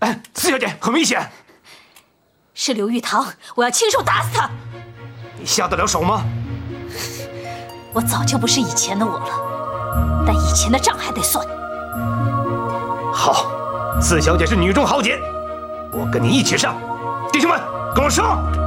哎，四小姐，很危险！ 是刘玉堂，我要亲手打死他！ 你下得了手吗？ 我早就不是以前的我了，但以前的账还得算。 好，四小姐是女中豪杰，我跟你一起上，弟兄们，跟我上！